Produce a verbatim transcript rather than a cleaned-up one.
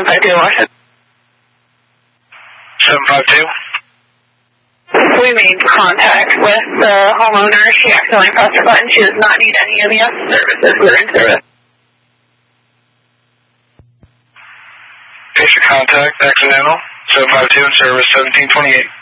five two Washington. seven five two. We made contact with the homeowner. She accidentally pressed her button. She does not need any of the services. We're in service. Patient contact, accidental. seven five two in service, seventeen twenty-eight.